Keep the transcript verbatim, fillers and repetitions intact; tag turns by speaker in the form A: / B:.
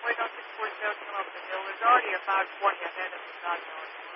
A: wait on six forty-seven come up the hill. There's already a five twenty ahead of the side yard.